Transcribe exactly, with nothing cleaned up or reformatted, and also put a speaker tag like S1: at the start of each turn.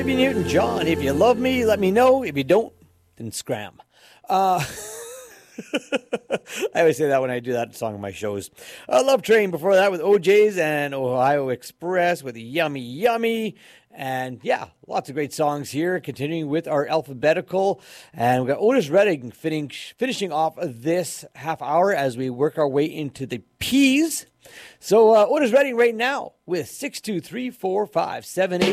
S1: Olivia Newton-John, if you love me, let me know. If you don't, then scram. Uh, I always say that when I do that song in my shows. Uh, Love Train before that with O J's and Ohio Express with Yummy Yummy. And yeah, lots of great songs here. Continuing with our alphabetical. And we've got Otis Redding finish, finishing off this half hour as we work our way into the P's. So uh, Otis Redding right now with six two three four five seven eight.